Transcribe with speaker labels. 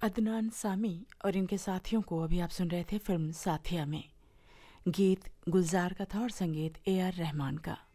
Speaker 1: अदनान सामी और इनके साथियों को अभी आप सुन रहे थे फिल्म साथिया में। गीत गुलजार का था और संगीत A.R. रहमान का।